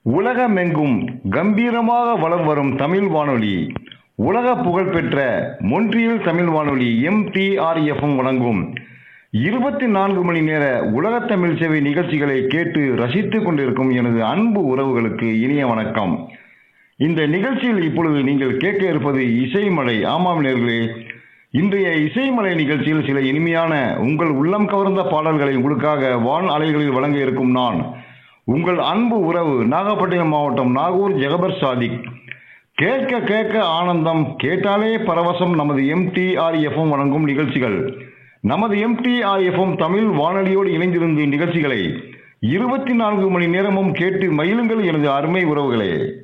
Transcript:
உலகமெங்கும் கம்பீரமாக வலம் வரும் தமிழ் வானொலி. உலக புகழ்பெற்ற மொன்றியல் தமிழ் வானொலி MTRFM வழங்கும் 24 மணி நேர உலக தமிழ் சேவை நிகழ்ச்சிகளை கேட்டு ரசித்துக் கொண்டிருக்கும் எனது அன்பு உறவுகளுக்கு இனிய வணக்கம். இந்த நிகழ்ச்சியில் இப்பொழுது நீங்கள் கேட்க இருப்பது இசைமலை. ஆமாம் நேர்களே, இன்றைய இசைமலை நிகழ்ச்சியில் சில இனிமையான உங்கள் உள்ளம் கவர்ந்த பாடல்களை உங்களுக்காக வான் அலைகளில் வழங்க இருக்கும் நான் உங்கள் அன்பு உறவு நாகப்பட்டினம் மாவட்டம் நாகூர் ஜெகபர் சாதிக். கேட்க கேட்க ஆனந்தம், கேட்டாலே பரவசம். நமது MTRFM வழங்கும் நிகழ்ச்சிகள். நமது MTRFM தமிழ் வானொலியோடு இணைந்திருந்த நிகழ்ச்சிகளை 24 மணி நேரமும் கேட்டு மகிழுங்கள் எனது அருமை உறவுகளே.